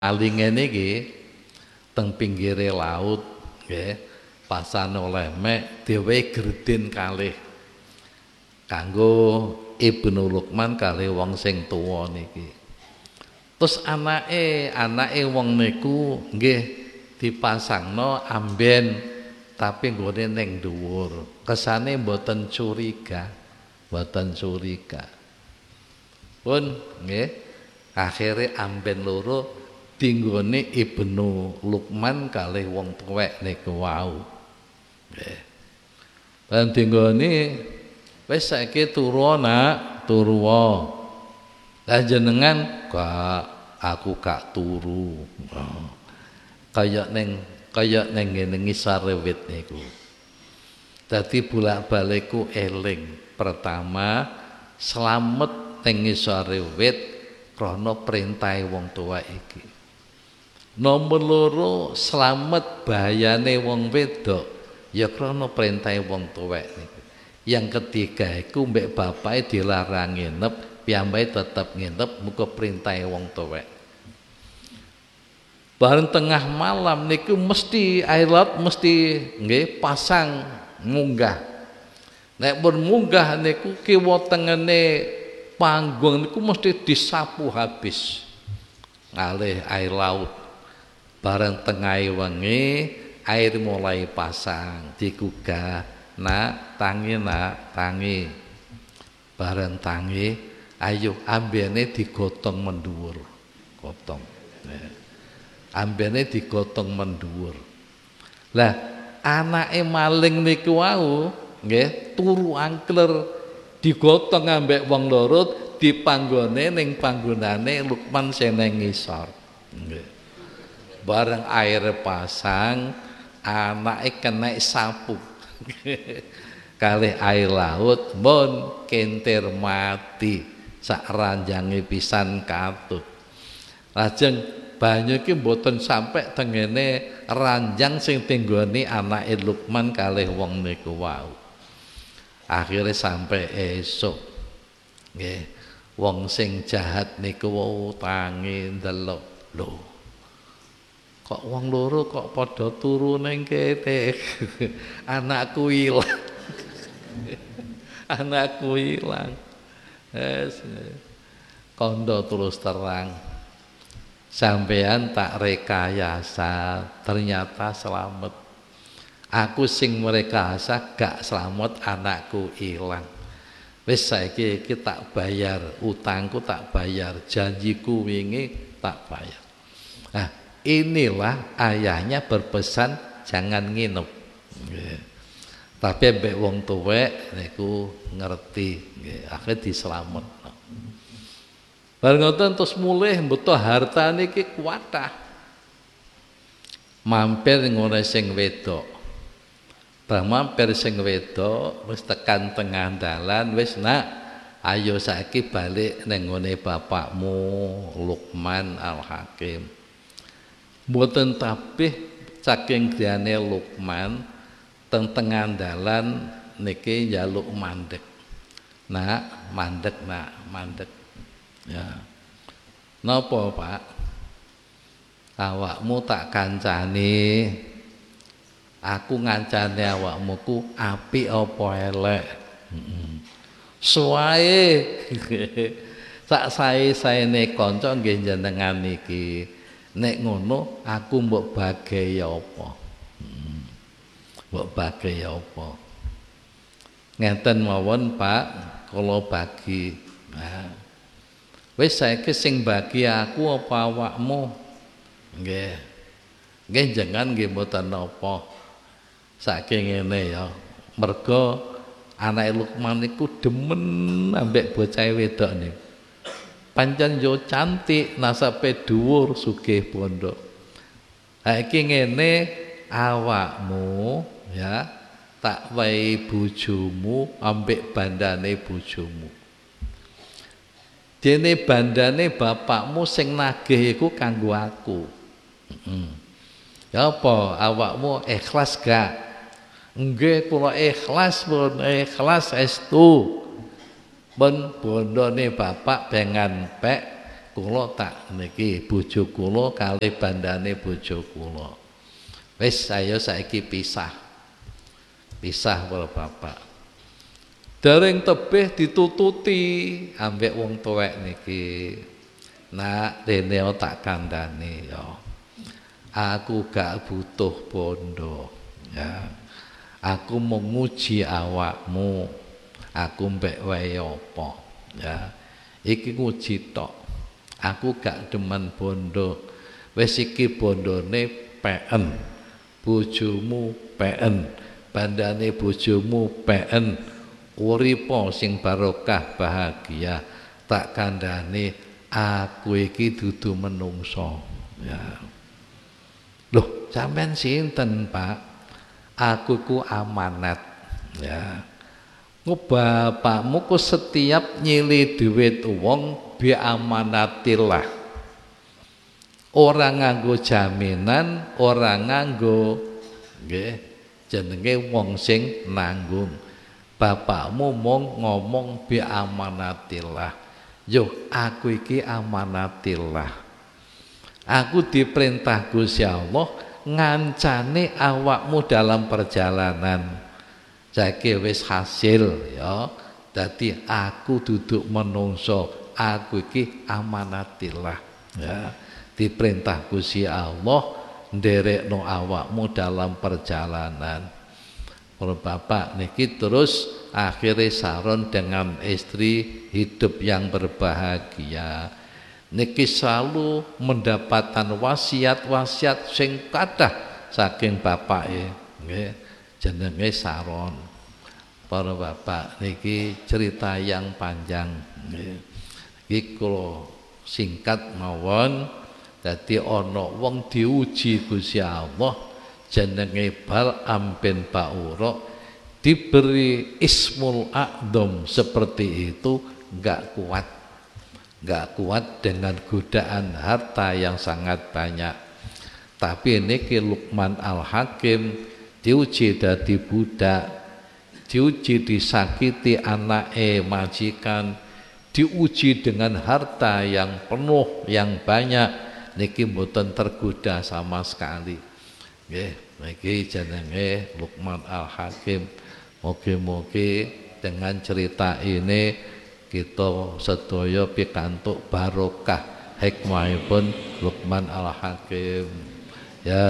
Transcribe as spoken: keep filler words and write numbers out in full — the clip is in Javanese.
Alinge niki teng pinggire laut nggih, pasane oleh mek dhewe gredin kalih kanggo Ibnu Lukman kalih wong sing tuwa niki. Terus anake, anake wong niku nggih dipasangno amben tapi nggone ning dhuwur. Kesane mboten curiga, mboten curiga. Pun nggih, akhire amben loro dinggone Ibnu Lukman kalih wong tuwek niku wau. Nggih. Lan dinggone wis saiki turu nak, turu. Lah jenengan gak, aku gak turu. Oh. Kaya ning kaya ning ngene ngisare wit niku. Dadi bolak-balikku eling. Pertama, slamet ning ngisare wit krana perintahe wong tuwa iki. Nomor loro, slamet bahayane wong wedok ya krana perintahe wong tuwek niku. Yang ketiga iku mbek bapake dilarang nginep, piyambake tetep nginep muga perintahe wong tuwek. Bareng tengah malam niku mesti air laut mesti nggih pasang munggah. Nek pun munggah niku kiwa tengene panggung niku mesti disapu habis ngalih air laut. Bareng tengah wengi air mulai pasang digugah, nak tangi nak tangi. Bareng tangi ayo ambene digotong mendhuwur. Gotong. Ambene digotong mendhuwur. Lah anake maling niku wau nggih turu angkler digotong ambek wong loro dipanggone ning panggonane Lukman sing nang ngisor. Nggih. Bareng air pasang anake kena sapu. Kalih air laut mun kentir mati sak ranjange pisan katut. Lajeng banyu iki mboten sampai tengene ranjang sing tinggone anake Lukman kalih wong niku wau. Akhire sampai esuk. Nggih, wong sing jahat niku wau tangi ndelok. Lho. Kok wong loro kok padha turu ning kene. Anakku ilang. Anakku ilang. Yes. Kondo terus terang. Sampean tak rekayasa ternyata selamat. Aku sing merekayasa gak selamat, anakku hilang. Wis saiki iki tak bayar, utangku tak bayar, janjiku wingi tak bayar. Nah, inilah ayahnya berpesan jangan nginep. Nggih. Tapi mbek wong tuwek niku ngerti, nggih, akhire diselametno. Bareng ngoten terus mulih mbutuh harta niki kuatah. Mampir ngene sing wedok. Bah mampir sing wedok wis tekan tengah dalan wis nak ayo saiki balik ning ngene bapakmu Lukman Al-Hakim. Mboten tabih saking griyane Lukman teng tengah dalan niki njaluk mandek. Nak, mandek nak, mandek. Ya. Napa, Pak? Awakmu tak kancani. Aku ngancani awakmu ku apik apa elek. Heeh. Suwae. Sak sae-saene kanca nggih jenengan iki. Nek ngono aku mbok bage apa? Heeh. Mbok bage apa? Ngeten mawon, Pak, kula bagi. Nah. Wis saiki sing bagi aku apa awakmu? Nggih. Nggih jenengan nggih mboten napa. Saking ngene ya. Mergo anake Lukman niku demen ambek bocah wedok niku. Pancen yo cantik, nasabe dhuwur, sugih pondok. Ha iki ngene awakmu ya tak wae bojomu ambek bandane bojomu. Dene bandane bapakmu sing nagih iku kanggo aku. Heeh. Ya apa awakmu ikhlas gak? Nggih kula ikhlas pun ikhlas estu. Ben bondone bapak pengen pek kula tak niki bojo kula kalih bandane bojo kula. Wis saya saiki pisah. Pisah para bapak. Dereng tebih ditututi ambek wong tuwek niki. Nak dene tak kandhani ya. Aku gak butuh bondo ya. Aku mau nguji awakmu. Aku mbek wae apa ya. Iki nguji tok. Aku gak demen bondo. Wis iki bondone peken. Bojomu peken. Bandane bojomu peken. Uripa sing barokah bahagia. Tak kandhane aku iki dudu menungso ya. Loh, sampean sinten, Pak? Aku ku amanat ya. Ku bapakmu ku setiap nyili duit wong bi amanatillah. Ora nganggo jaminan, ora nganggo nggih jenenge wong sing nanggung. Bapakmu mung ngomong bi amanatillah. Yo aku iki amanatillah. Aku diperintah Gusti Allah ngancane awakmu dalam perjalanan. Saiki wis hasil ya. Dadi aku duduk menungso, aku iki amanatillah ya. Diperintah Gusti Allah nderekno awakmu dalam perjalanan. Para bapak niki terus akhirnya saron dengan istri hidup yang berbahagia. Niki selalu mendapatkan wasiat-wasiat sing kathah saking bapake nggih jenenge Saron. Para bapak niki cerita yang panjang nggih. Iki kula singkat mawon. Dadi ana wong diuji Gusti Allah jenenge Bal'am bin Ba'ura diberi Ismul A'dham seperti itu enggak kuat. Enggak kuat dengan godaan harta yang sangat banyak. Tapi niki Luqman Al-Hakim diuji dadi budak, diuji disakiti anake majikan, diuji dengan harta yang penuh yang banyak. Niki mboten tergoda sama sekali. Nggih, niki jenenge Luqman Al-Hakim. Mugi-mugi dengan cerita ini kita sedaya pikantuk barokah hikmahipun Luqman Al-Hakim. Ya